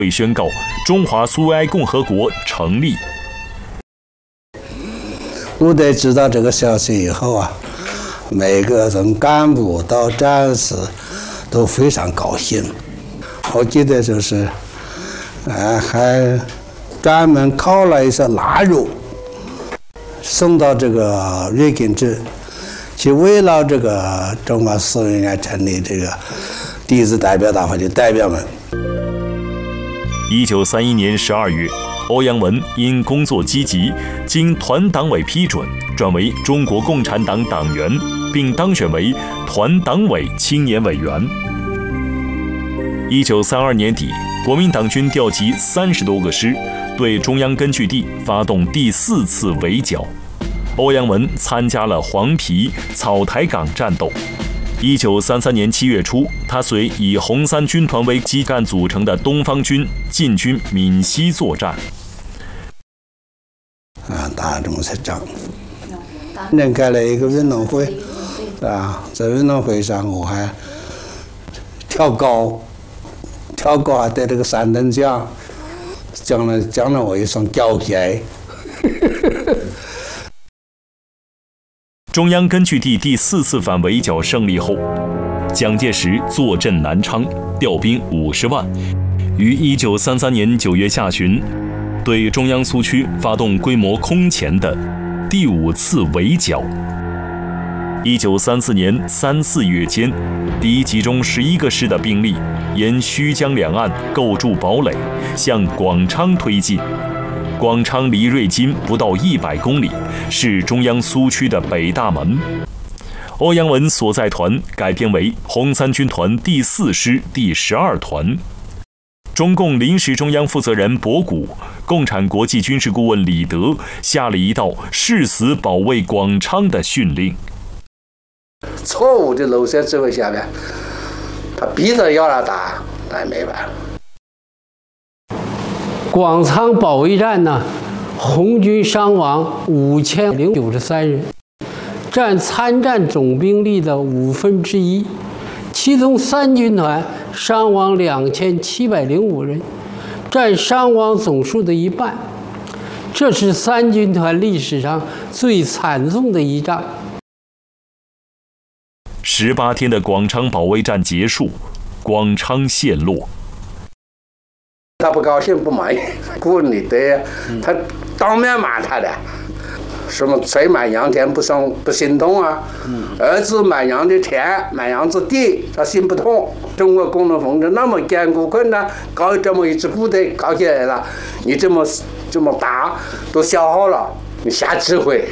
会宣告中华苏维埃共和国成立。 部队知道这个消息以后啊，每个从干部到战士都非常高兴。我记得就是，还专门烤了一些腊肉，送到这个瑞金镇，去慰劳这个中华苏维埃成立这个第一次代表大会的代表们。 1931年12月，欧阳文因工作积极，经团党委批准，转为中国共产党党员，并当选为团党委青年委员。1932年底，国民党军调集30多个师，对中央根据地发动第4次围剿。欧阳文参加了黄陂、草台岗战斗。1933年7月初，他随以红三军团为基干组成的东方军进军闽西作战。 打这些仗。人开了一个运动会，在运动会上我还跳高还得了个3等奖，奖了我一双胶鞋。 中央根据地第4次反围剿胜利后，蒋介石坐镇南昌，调兵50万，于1933年9月下旬，对中央苏区发动规模空前的第5次围剿。1934年3、4月间，第1集中11个师的兵力沿胥江两岸构筑堡垒，向广昌推进。广昌离瑞金不到100公里，是中央苏区的北大门。欧阳文所在团改编为红三军团第4师第12团。中共临时中央负责人博古、共产国际军事顾问李德下了一道誓死保卫广昌的训令。 错误的路线指挥下面，他逼着要他打，那也没办法。 广昌保卫战呢，红军伤亡5093人，占参战总兵力的1/5，其中三军团伤亡2705人，占伤亡总数的1半。这是三军团历史上最惨重的一仗。 18天的广昌保卫战结束，广昌陷落。 他不高兴不满意，顾问李德他当面骂他的，什么谁买洋田不心痛啊？儿子买洋的田买洋的地，他心不痛。中国共同奉制那么艰苦困难，搞这么一支部队搞起来了，你这么打都消耗了，你瞎指挥。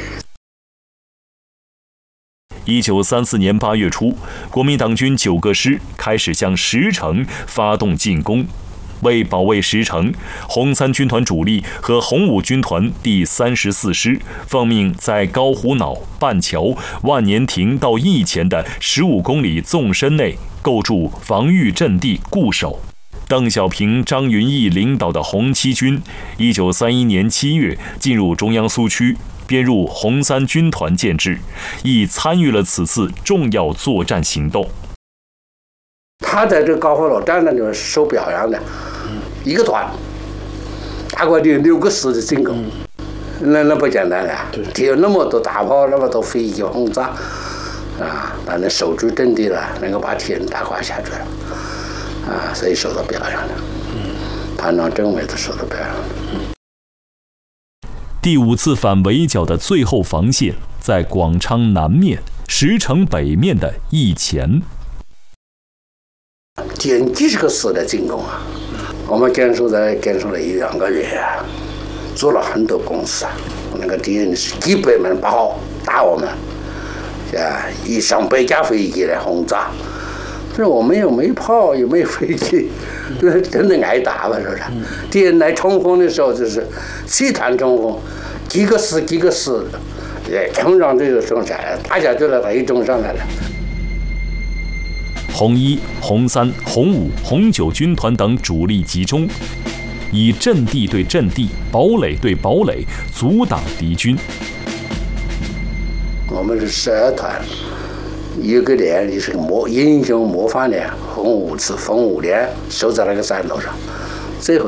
1934年8月初，国民党军9个师开始向石城发动进攻。为保卫石城，红三军团主力和红五军团第34师奉命在高虎脑、半桥、万年亭到义前的15公里纵深内构筑防御阵地固守。邓小平、张云逸领导的红七军，1931年7月进入中央苏区，编入红三军团建制，亦参与了此次重要作战行动。 他在这高虎脑站那里受表扬的，一个团打过6个师的进攻，那不简单了。只有那么多大炮，那么多飞机轰炸，他能守住阵地了，能够把敌人打垮下去了，所以受到表扬的。潘璋、政委都受到表扬的。 第5次反围剿的最后防线在广昌南面、石城北面的义前。 敌人几十个师的进攻啊！我们坚守了1-2个月啊，做了很多工事啊。那个敌人是几百门炮打我们，以上百架飞机来轰炸。这我们又没炮，又没飞机，真的挨打吧？是不是？敌人来冲锋的时候就是气团冲锋，几个师，冲上这个冲下来，打下去了，他一冲上来了。 红1、红3、红5、红9军团等主力集中，以阵地对阵地、堡垒对堡垒阻挡敌军。 我们是12团，一个连就是个英雄模范连，红5次、红5连守在那个山头上。